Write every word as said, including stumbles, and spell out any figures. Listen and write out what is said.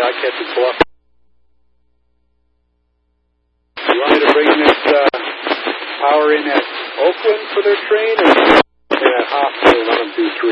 I catch it bluff. You want me to bring this uh, power in at Oakland for their train, or at Hospital one two three?